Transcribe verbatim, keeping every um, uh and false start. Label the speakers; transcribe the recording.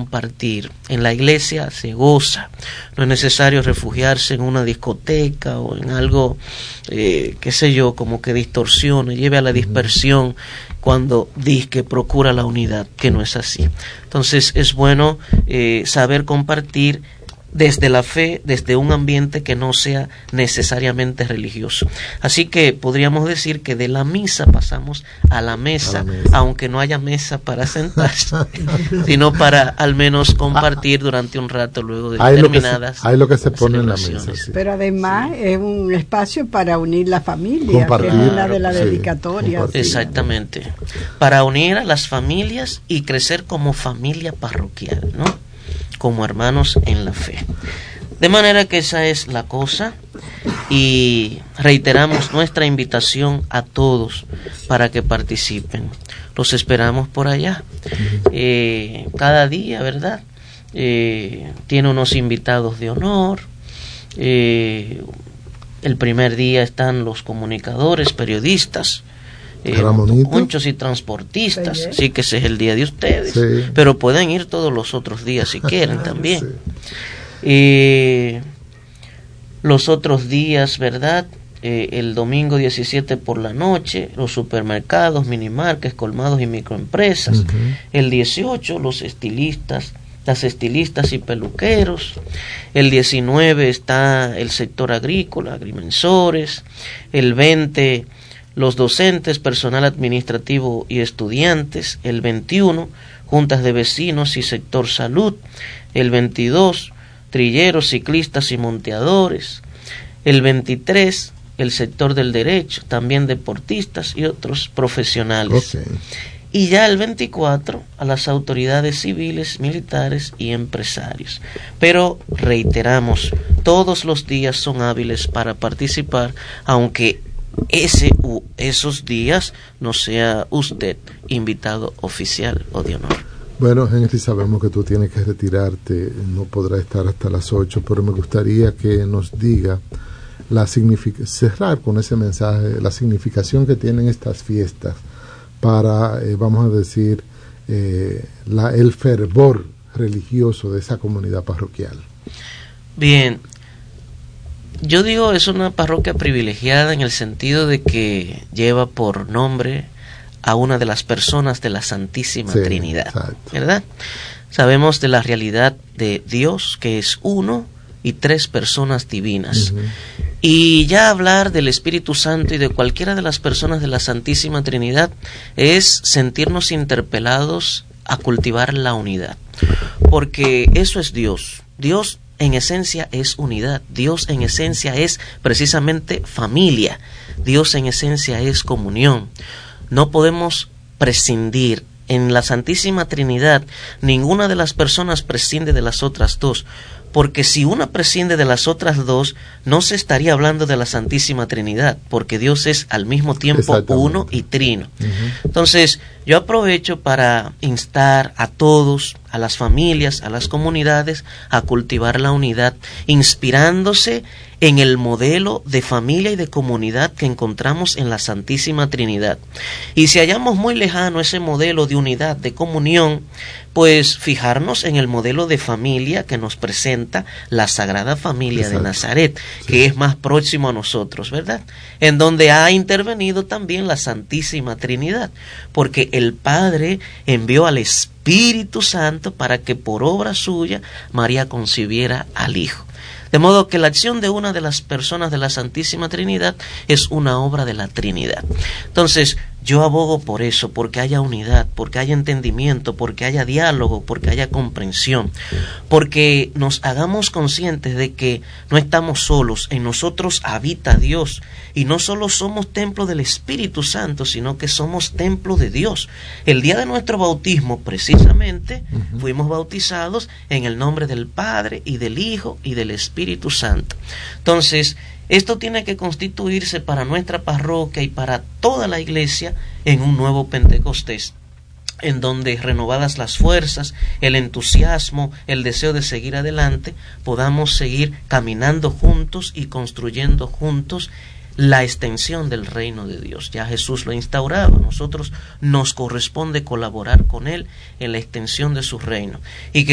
Speaker 1: compartir. En la iglesia se goza. No es necesario refugiarse en una discoteca o en algo, eh, qué sé yo, como que distorsione, lleve a la dispersión cuando dice que procura la unidad, que no es así. Entonces es bueno eh, saber compartir desde la fe, desde un ambiente que no sea necesariamente religioso. Así que podríamos decir que de la misa pasamos a la mesa, a la mesa. Aunque no haya mesa para sentarse, sino para al menos compartir durante un rato luego de
Speaker 2: hay
Speaker 1: determinadas
Speaker 2: lo se, hay lo que se pone en la mesa.
Speaker 3: Sí. Pero además sí. es un espacio para unir la familia, compartir, que es una de las sí, dedicatorias.
Speaker 1: Exactamente. Para unir a las familias y crecer como familia parroquial, ¿no? Como hermanos en la fe. De manera que esa es la cosa, y reiteramos nuestra invitación a todos para que participen. Los esperamos por allá. Eh, cada día, ¿verdad? Eh, tiene unos invitados de honor. Eh, el primer día están los comunicadores, periodistas, Eh, muchos y transportistas, sí, sí que ese es el día de ustedes, sí. Pero pueden ir todos los otros días si quieren también. Sí. Eh, los otros días, ¿verdad? Eh, el domingo diecisiete por la noche, los supermercados, minimarkets, colmados y microempresas. Uh-huh. El dieciocho, los estilistas, las estilistas y peluqueros. El diecinueve está el sector agrícola, agrimensores. El veinte, los docentes, personal administrativo y estudiantes. El veintiuno, juntas de vecinos y sector salud. El veintidós, trilleros, ciclistas y monteadores. El veintitrés, el sector del derecho, también deportistas y otros profesionales. Okay. Y ya el veinticuatro, a las autoridades civiles, militares y empresarios. Pero reiteramos, todos los días son hábiles para participar, aunque ese u esos días no sea usted invitado oficial o de honor.
Speaker 2: Bueno, Henry, sabemos que tú tienes que retirarte, no podrás estar hasta las ocho, pero me gustaría que nos diga la signific- cerrar con ese mensaje, la significación que tienen estas fiestas para, eh, vamos a decir, eh, la, el fervor religioso de esa comunidad parroquial.
Speaker 1: Bien. Yo digo, es una parroquia privilegiada en el sentido de que lleva por nombre a una de las personas de la Santísima sí, Trinidad, exacto. ¿Verdad? Sabemos de la realidad de Dios, que es uno y tres personas divinas. Uh-huh. Y ya hablar del Espíritu Santo y de cualquiera de las personas de la Santísima Trinidad es sentirnos interpelados a cultivar la unidad, porque eso es Dios. Dios en esencia es unidad. Dios en esencia es precisamente familia. Dios en esencia es comunión. No podemos prescindir. En la Santísima Trinidad, ninguna de las personas prescinde de las otras dos, porque si una prescinde de las otras dos, no se estaría hablando de la Santísima Trinidad, porque Dios es al mismo tiempo uno y trino. Uh-huh. Entonces, yo aprovecho para instar a todos, a las familias, a las comunidades, a cultivar la unidad, inspirándose en el modelo de familia y de comunidad que encontramos en la Santísima Trinidad. Y si hallamos muy lejano ese modelo de unidad, de comunión, pues fijarnos en el modelo de familia que nos presenta la Sagrada Familia Exacto. de Nazaret, sí. que es más próximo a nosotros, ¿verdad? En donde ha intervenido también la Santísima Trinidad, porque el Padre envió al Espíritu Santo para que por obra suya María concibiera al Hijo. De modo que la acción de una de las personas de la Santísima Trinidad es una obra de la Trinidad. Entonces, yo abogo por eso, porque haya unidad, porque haya entendimiento, porque haya diálogo, porque haya comprensión, porque nos hagamos conscientes de que no estamos solos, en nosotros habita Dios, y no solo somos templo del Espíritu Santo, sino que somos templo de Dios. El día de nuestro bautismo, precisamente, uh-huh. fuimos bautizados en el nombre del Padre, y del Hijo, y del Espíritu Santo. Entonces, esto tiene que constituirse para nuestra parroquia y para toda la iglesia en un nuevo Pentecostés, en donde, renovadas las fuerzas, el entusiasmo, el deseo de seguir adelante, podamos seguir caminando juntos y construyendo juntos la extensión del reino de Dios. Ya Jesús lo ha instaurado, a nosotros nos corresponde colaborar con Él en la extensión de su reino. Y que